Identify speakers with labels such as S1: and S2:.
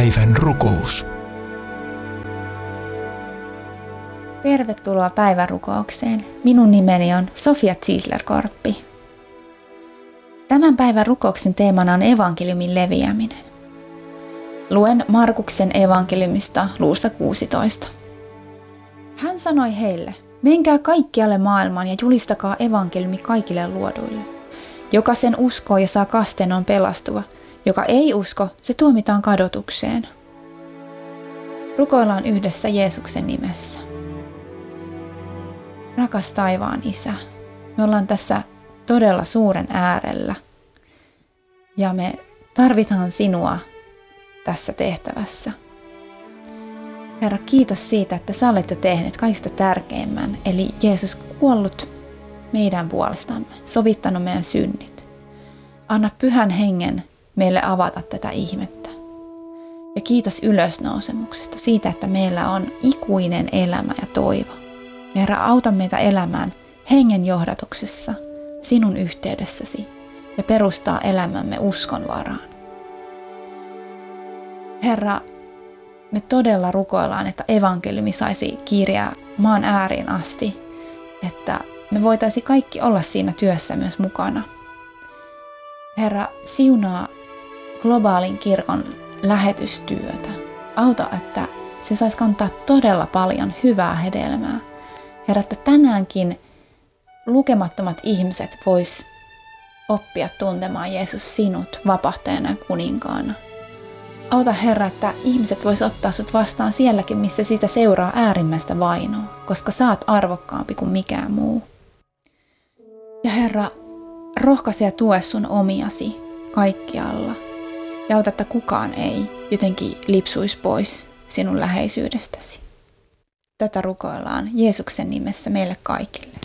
S1: Päivän rukous.
S2: Tervetuloa päivän rukoukseen. Minun nimeni on Sofia Ziesler-Korppi. Tämän päivän rukouksen teemana on evankeliumin leviäminen. Luen Markuksen evankeliumista luusta 16. Hän sanoi heille, menkää kaikkialle maailmaan ja julistakaa evankeliumi kaikille luoduille. Joka sen uskoo ja saa kasteen on pelastuva. Joka ei usko, se tuomitaan kadotukseen. Rukoillaan yhdessä Jeesuksen nimessä. Rakas taivaan Isä, me ollaan tässä todella suuren äärellä ja me tarvitaan sinua tässä tehtävässä. Herra, kiitos siitä, että sä olet jo tehnyt kaikista tärkeimmän, eli Jeesus kuollut meidän puolestamme, sovittanut meidän synnit. Anna Pyhän Hengen meille avata tätä ihmettä. Ja kiitos ylösnousemuksesta siitä, että meillä on ikuinen elämä ja toivo. Herra, auta meitä elämään hengen johdatuksessa, sinun yhteydessäsi ja perustaa elämämme uskon varaan. Herra, me todella rukoillaan, että evankeliumi saisi kiiriä maan ääriin asti, että me voitaisiin kaikki olla siinä työssä myös mukana. Herra, siunaa globaalin kirkon lähetystyötä. Auta, että se saisi kantaa todella paljon hyvää hedelmää. Herra, että tänäänkin lukemattomat ihmiset vois oppia tuntemaan Jeesus sinut vapahtajana ja kuninkaana. Auta Herra, että ihmiset vois ottaa sut vastaan sielläkin, missä siitä seuraa äärimmäistä vainoa, koska sä oot arvokkaampi kuin mikään muu. Ja Herra, rohkaise ja tue sun omiasi kaikkialla. Ja auta, että kukaan ei jotenkin lipsuisi pois sinun läheisyydestäsi. Tätä rukoillaan Jeesuksen nimessä meille kaikille.